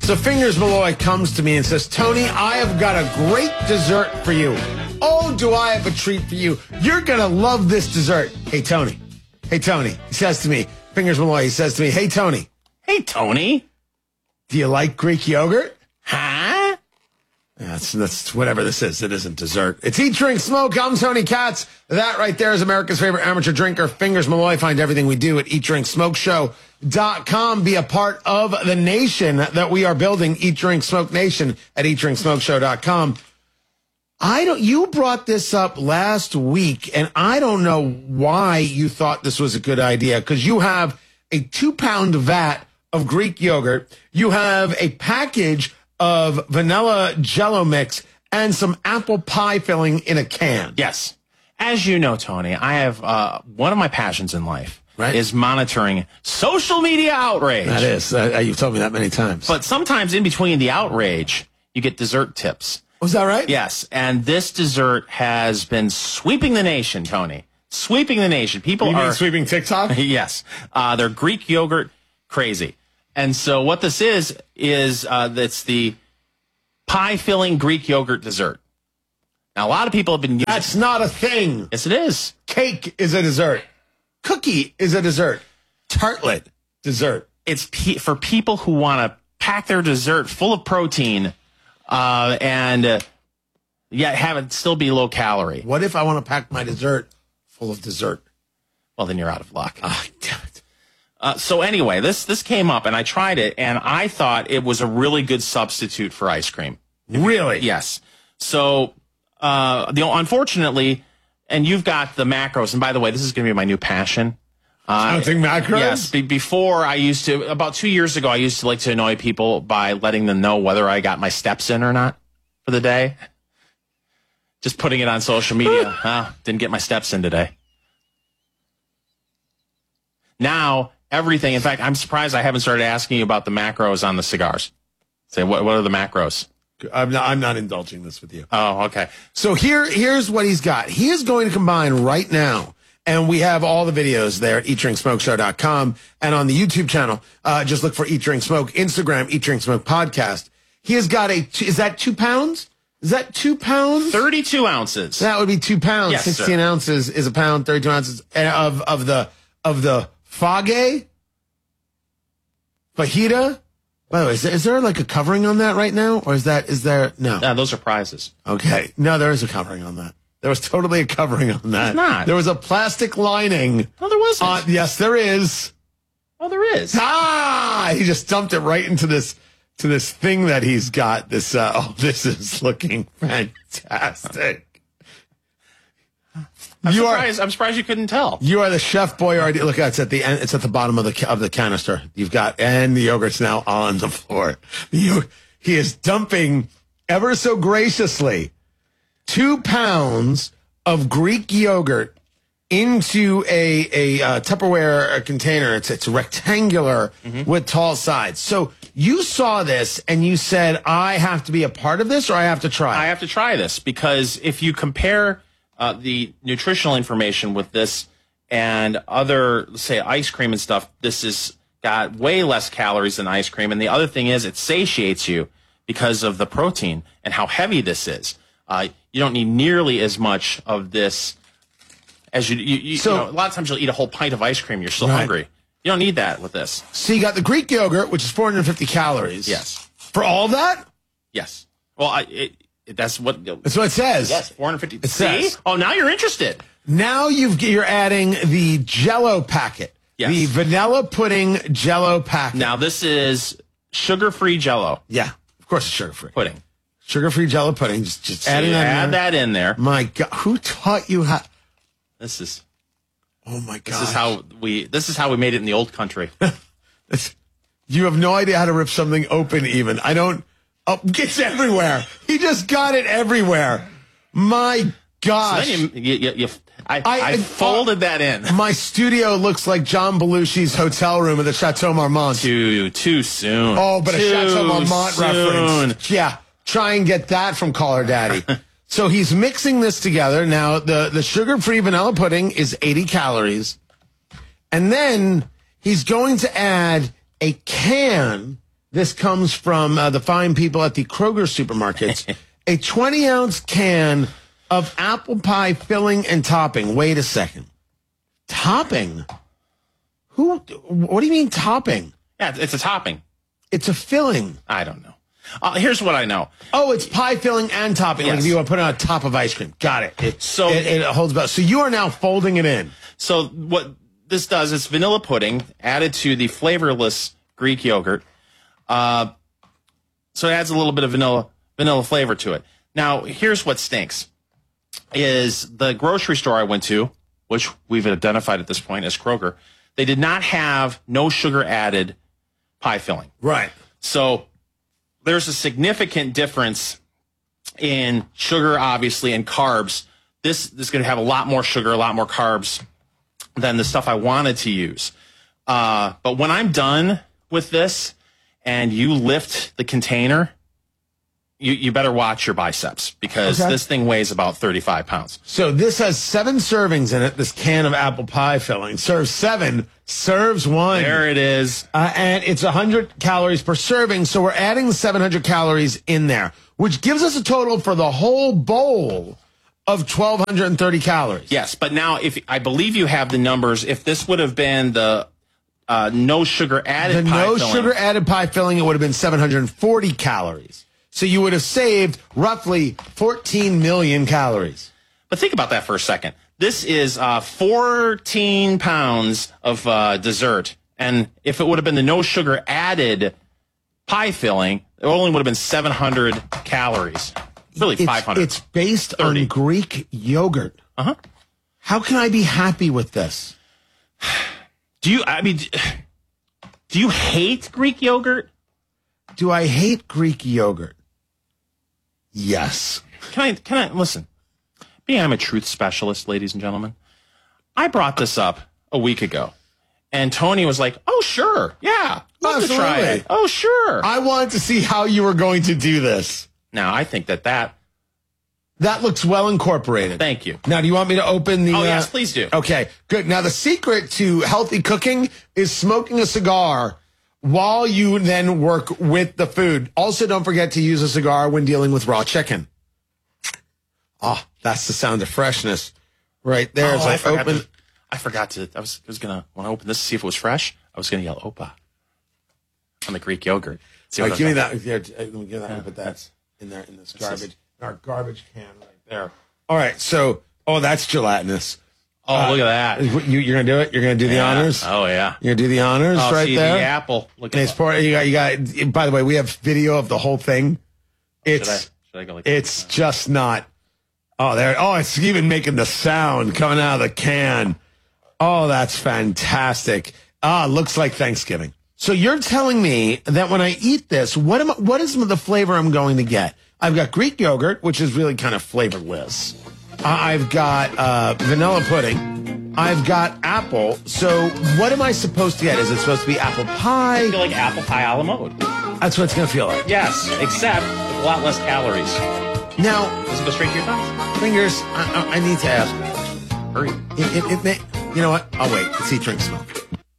So Fingers Malloy comes to me and says, Tony, I have got a great dessert for you. Oh, do I have a treat for you. You're going to love this dessert. Hey, Tony. Hey, Tony. He says to me, Fingers Malloy, he says to me, hey, Tony. Hey, Tony. Do you like Greek yogurt? Huh? That's whatever this is. It isn't dessert. It's Eat, Drink, Smoke. I'm Tony Katz. That right there is America's favorite amateur drinker, Fingers Malloy. Find everything we do at EatDrinkSmokeShow.com. Be a part of the nation that we are building, Eat, Drink, Smoke Nation at EatDrinkSmokeShow.com. You brought this up last week, and I don't know why you thought this was a good idea, because you have a 2-pound vat of Greek yogurt. You have a package of vanilla Jell-O mix and some apple pie filling in a can. Yes. As you know, Tony, I have one of my passions in life is monitoring social media outrage. That is. You've told me that many times. But sometimes in between the outrage, you get dessert tips. Was that right? Yes. And this dessert has been sweeping the nation, Tony. Sweeping the nation. People you are mean sweeping TikTok? Yes. They're Greek yogurt crazy. And so what this is it's the pie-filling Greek yogurt dessert. Now, a lot of people have been using... That's not a thing. Yes, it is. Cake is a dessert. Cookie is a dessert. Tartlet, dessert. It's for people who want to pack their dessert full of protein and yet have it still be low calorie. What if I want to pack my dessert full of dessert? Well, then you're out of luck. Oh, damn it. So anyway, this came up, and I tried it, and I thought it was a really good substitute for ice cream. Really? Yes. So, unfortunately, and you've got the macros, and by the way, this is going to be my new passion. Counting macros? Yes. Before, about 2 years ago, I used to like to annoy people by letting them know whether I got my steps in or not for the day. Just putting it on social media. Didn't get my steps in today. Now, everything. In fact, I'm surprised I haven't started asking you about the macros on the cigars. Say, what are the macros? I'm not indulging this with you. Oh, okay. So here's what he's got. He is going to combine right now, and we have all the videos there at EatDrinkSmokeShow.com and on the YouTube channel. Just look for Eat, Drink, Smoke. Instagram, Eat, Drink, Smoke Podcast. He has got is that 2 pounds? Is that 2 pounds? 32 ounces. That would be 2 pounds. Yes, 16 sir. ounces is a pound, 32 ounces of the fage fajita. By the way, is there like a covering on that right now? Or is there? No. Yeah, those are prizes. Okay. No, there is a covering on that. There was totally a covering on that. There's not. There was a plastic lining. No, there wasn't. Yes, there is. Oh, there is. He just dumped it right into this thing that he's got. This is looking fantastic. I'm surprised you couldn't tell. You are the Chef Boyardee. Look, it's at the end. It's at the bottom of the canister. And the yogurt's now on the floor. He is dumping ever so graciously 2 pounds of Greek yogurt into a Tupperware container. It's rectangular with tall sides. So you saw this and you said, I have to be a part of this, or I have to try it? I have to try this, because if you compare the nutritional information with this and other, say, ice cream and stuff, this has got way less calories than ice cream. And the other thing is it satiates you because of the protein and how heavy this is. You don't need nearly as much of this as you know, a lot of times you'll eat a whole pint of ice cream. You're still hungry. You don't need that with this. So you got the Greek yogurt, which is 450 calories. Yes. For all that? Yes. Well, that's what it says. Yes, 450. It says. Oh, now you're interested. Now you're adding the Jell-O packet. Yes. The vanilla pudding Jell-O packet. Now this is sugar-free Jell-O. Yeah, of course it's sugar-free. Pudding. Sugar-free Jell-O pudding. Just So adding add that in there. My God, who taught you how? This is. Oh my God. This is how we made it in the old country. You have no idea how to rip something open. Even I don't. Oh, it's everywhere. He just got it everywhere. My gosh. So then I folded that in. My studio looks like John Belushi's hotel room at the Chateau Marmont. Too soon. Oh, but a Chateau Marmont reference. Yeah. Try and get that from Caller Daddy. So he's mixing this together. Now, the sugar-free vanilla pudding is 80 calories. And then he's going to add a can This comes from the fine people at the Kroger supermarkets. A 20-ounce can of apple pie filling and topping. Wait a second. Topping? What do you mean topping? Yeah, it's a topping. It's a filling. I don't know. Here's what I know. Oh, it's pie filling and topping. Yes. Like if you want to put it on top of ice cream. Got it. It So holds about. So you are now folding it in. So what this does is vanilla pudding added to the flavorless Greek yogurt. So it adds a little bit of vanilla flavor to it. Now, here's what stinks. Is the grocery store I went to, which we've identified at this point as Kroger, they did not have no sugar added pie filling. Right. So there's a significant difference in sugar, obviously, and carbs. This is going to have a lot more sugar, a lot more carbs than the stuff I wanted to use. But when I'm done with this and you lift the container, you better watch your biceps because this thing weighs about 35 pounds. So this has 7 servings in it, this can of apple pie filling. Serves 7, serves 1. There it is. And it's 100 calories per serving, so we're adding 700 calories in there, which gives us a total for the whole bowl of 1,230 calories. Yes, but now I believe you have the numbers. If this would have been the no sugar added pie filling. The no sugar added pie filling, it would have been 740 calories. So you would have saved roughly 14 million calories. But think about that for a second. This is 14 pounds of dessert. And if it would have been the no sugar added pie filling, it only would have been 700 calories. Really 500. It's based 30. On Greek yogurt. Uh-huh. How can I be happy with this? Do you hate Greek yogurt? Do I hate Greek yogurt? Yes. Can I listen? Being I'm a truth specialist, ladies and gentlemen, I brought this up a week ago. And Tony was like, oh, sure. Yeah. Love to try it. Oh, sure. I wanted to see how you were going to do this. Now, I think that looks well incorporated. Thank you. Now, do you want me to open the... Oh, yes, please do. Okay, good. Now, the secret to healthy cooking is smoking a cigar while you then work with the food. Also, don't forget to use a cigar when dealing with raw chicken. Oh, that's the sound of freshness right there. Oh, I forgot to. I was gonna, when I opened this to see if it was fresh, I was gonna yell "Opa" on the Greek yogurt. All right, give me that. Here, let me give that. Yeah, put that in there in this garbage, in our garbage can right there. All right, so that's gelatinous. Oh, look at that! You're gonna do it. You're gonna do the honors. Oh yeah, you're gonna do the honors right see, there. The apple. Look at that. You got. By the way, we have video of the whole thing. Should I go like it's that? Just not. Oh, there. Oh, it's even making the sound coming out of the can. Oh, that's fantastic. Looks like Thanksgiving. So you're telling me that when I eat this, what is the flavor I'm going to get? I've got Greek yogurt, which is really kind of flavorless. I've got vanilla pudding. I've got apple. So what am I supposed to get? Is it supposed to be apple pie? I feel like apple pie a la mode. That's what it's going to feel like. Yes, except with a lot less calories. Now, does it go straight to your thighs? Fingers, I need to ask you. Hurry. You know what? I'll wait. Let's eat, drink, smoke.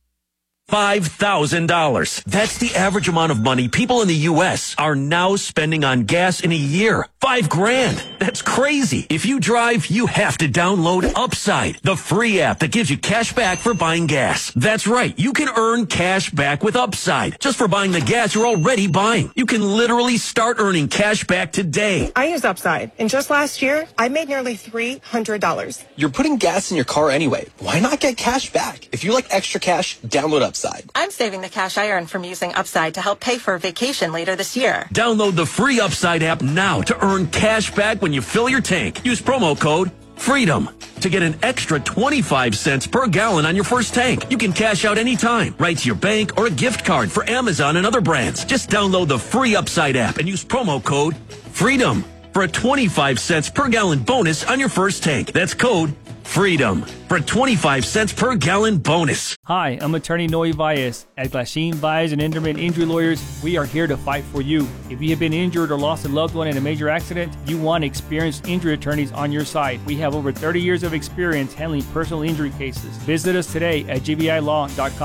$5,000. That's the average amount of money people in the U.S. are now spending on gas in a year. $5,000. That's crazy. If you drive, you have to download Upside, the free app that gives you cash back for buying gas. That's right. You can earn cash back with Upside just for buying the gas you're already buying. You can literally start earning cash back today. I use Upside, and just last year, I made nearly $300. You're putting gas in your car anyway. Why not get cash back? If you like extra cash, download Upside. I'm saving the cash I earn from using Upside to help pay for a vacation later this year. Download the free Upside app now to earn cash back when you fill your tank. Use promo code FREEDOM to get an extra 25 cents per gallon on your first tank. You can cash out anytime, right to your bank or a gift card for Amazon and other brands. Just download the free Upside app and use promo code FREEDOM for a 25 cents per gallon bonus on your first tank. That's code FREEDOM for a 25 cents per gallon bonus. Hi, I'm attorney Noe Valles. At Glasheen Valles and Intermittent Injury Lawyers, we are here to fight for you. If you have been injured or lost a loved one in a major accident, you want experienced injury attorneys on your side. We have over 30 years of experience handling personal injury cases. Visit us today at gvilaw.com.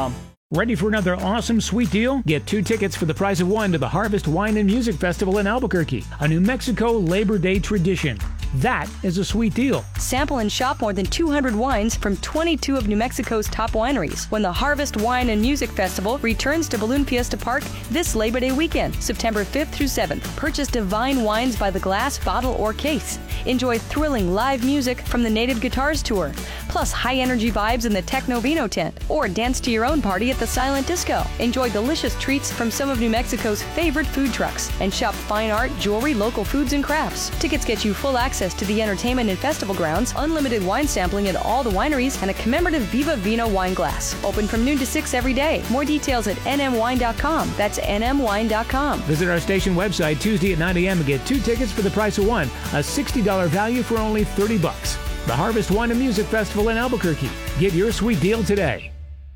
Ready for another awesome sweet deal? Get 2 tickets for the price of 1 to the Harvest Wine and Music Festival in Albuquerque, a New Mexico Labor Day tradition. That is a sweet deal. Sample and shop more than 200 wines from 22 of New Mexico's top wineries when the Harvest Wine and Music Festival returns to Balloon Fiesta Park this Labor Day weekend, September 5th through 7th. Purchase divine wines by the glass, bottle, or case. Enjoy thrilling live music from the Native Guitars Tour, plus high-energy vibes in the Techno Vino tent, or dance to your own party at the Silent Disco. Enjoy delicious treats from some of New Mexico's favorite food trucks, and shop fine art, jewelry, local foods, and crafts. Tickets get you full access to the entertainment and festival grounds, unlimited wine sampling at all the wineries, and a commemorative Viva Vino wine glass. Open from noon to 6 every day. More details at nmwine.com. That's nmwine.com. Visit our station website Tuesday at 9 a.m. and get 2 tickets for the price of 1, a $60 value for only $30. The Harvest Wine and Music Festival in Albuquerque. Get your sweet deal today.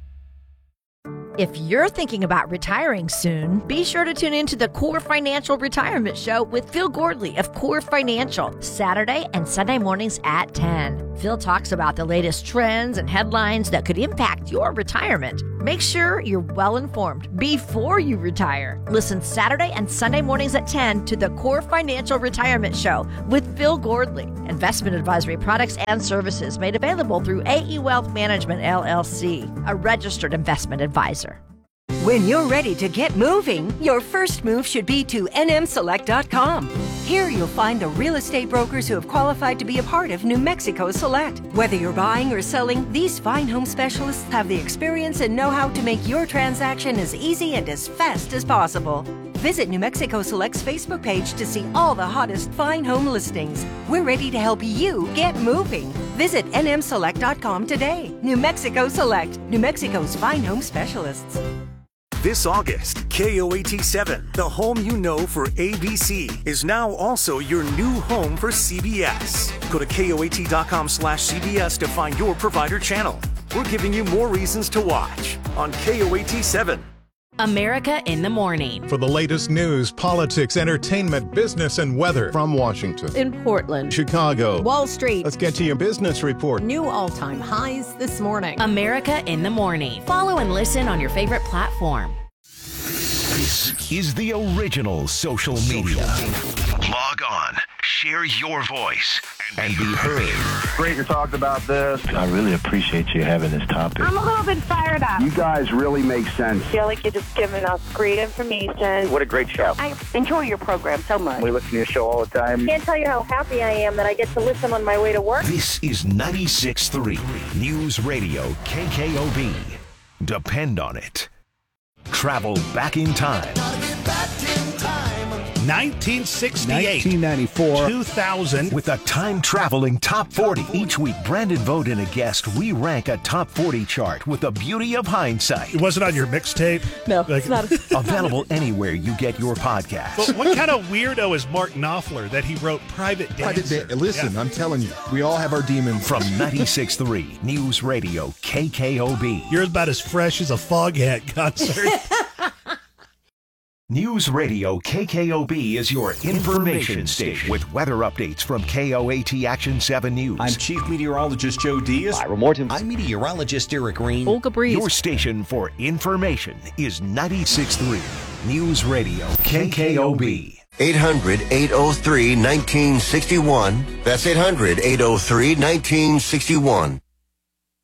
If you're thinking about retiring soon, be sure to tune in to the Core Financial Retirement Show with Phil Gordley of Core Financial, Saturday and Sunday mornings at 10. Phil talks about the latest trends and headlines that could impact your retirement. Make sure you're well informed before you retire. Listen Saturday and Sunday mornings at 10 to the Core Financial Retirement Show with Phil Gordley. Investment advisory products and services made available through AE Wealth Management, LLC, a registered investment advisor. When you're ready to get moving, your first move should be to nmselect.com. Here you'll find the real estate brokers who have qualified to be a part of New Mexico Select. Whether you're buying or selling, these fine home specialists have the experience and know-how to make your transaction as easy and as fast as possible. Visit New Mexico Select's Facebook page to see all the hottest fine home listings. We're ready to help you get moving. Visit nmselect.com today. New Mexico Select, New Mexico's fine home specialists. This August, KOAT7, the home you know for ABC, is now also your new home for CBS. Go to KOAT.com/CBS to find your provider channel. We're giving you more reasons to watch on KOAT7. America in the Morning. For the latest news, politics, entertainment, business, and weather from Washington, in Portland, Chicago, Wall Street. Let's get to your business report. New all-time highs this morning. America in the Morning. Follow and listen on your favorite platform. This is the original social media. Log on, share your voice, and be heard. Great to talk about this. I really appreciate you having this topic. I'm a little bit fired up. You guys really make sense. I feel like you're just giving us great information. What a great show. I enjoy your program so much. We listen to your show all the time. Can't tell you how happy I am that I get to listen on my way to work. This is 96.3 News Radio KKOB. Depend on it. Travel back in time. 1968, 1994, 2000. With a time-traveling top 40. Each week, Brandon Vogt and a guest, we rank a top 40 chart with the beauty of hindsight. It wasn't on your mixtape? No, it's not. Available anywhere you get your podcasts. But what kind of weirdo is Mark Knopfler that he wrote Private Dancer? Listen, yeah. I'm telling you, we all have our demons. From 96.3 News Radio KKOB. You're about as fresh as a Foghat concert. News Radio KKOB is your information station with weather updates from KOAT Action 7 News. I'm Chief Meteorologist Joe Diaz. Ira Morton. I'm Meteorologist Eric Green. Olga Breeze. Your station for information is 96.3 News Radio KKOB. 800-803-1961. That's 800-803-1961.